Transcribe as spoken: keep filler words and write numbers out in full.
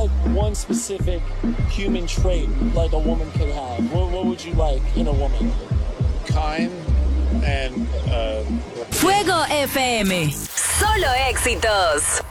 like one specific human trait like a woman could have? What, what would you like in a woman? Kind and uh Fuego F M. Solo éxitos.